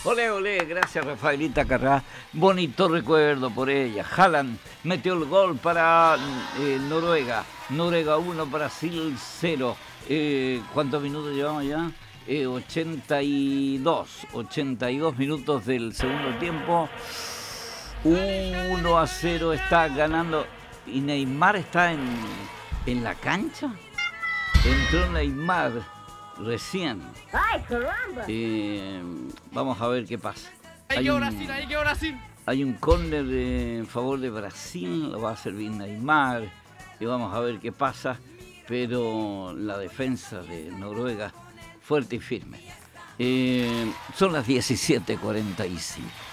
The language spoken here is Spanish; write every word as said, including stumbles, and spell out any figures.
Olé, olé, gracias Rafaelita Carrá. Bonito recuerdo por ella. Haaland metió el gol para eh, Noruega. Noruega uno, Brasil cero. Eh, ¿Cuántos minutos llevamos ya? Eh, ochenta y dos. ochenta y dos minutos del segundo tiempo. uno a cero está ganando. ¿Y Neymar está en, en la cancha? Entró Neymar recién. ¡Ay, caramba! Eh, vamos a ver qué pasa. Hay que Brasil, hay que Brasil. Hay un córner en favor de Brasil, lo va a servir Neymar, y vamos a ver qué pasa, pero la defensa de Noruega fuerte y firme. Eh, son las diecisiete cuarenta y cinco.